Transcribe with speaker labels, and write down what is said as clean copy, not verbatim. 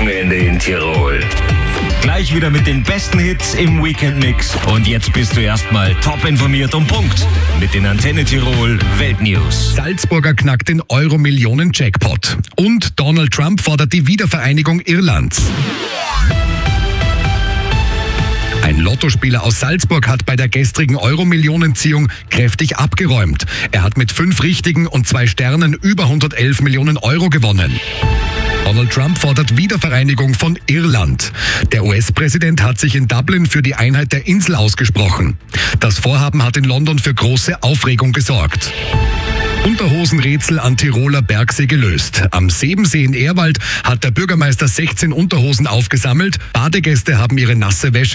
Speaker 1: Wochenende in Tirol.
Speaker 2: Gleich wieder mit den besten Hits im Weekend-Mix. Und jetzt bist du erstmal top informiert und Punkt mit den Antenne Tirol Weltnews.
Speaker 3: Salzburger knackt den Euro-Millionen-Jackpot. Und Donald Trump fordert die Wiedervereinigung Irlands. Ein Lottospieler aus Salzburg hat bei der gestrigen Euro-Millionenziehung kräftig abgeräumt. Er hat mit 5 Richtigen und 2 Sternen über 111 Millionen Euro gewonnen. Donald Trump fordert Wiedervereinigung von Irland. Der US-Präsident hat sich in Dublin für die Einheit der Insel ausgesprochen. Das Vorhaben hat in London für große Aufregung gesorgt. Unterhosenrätsel an Tiroler Bergsee gelöst. Am Sebensee in Ehrwald hat der Bürgermeister 16 Unterhosen aufgesammelt. Badegäste haben ihre nasse Wäsche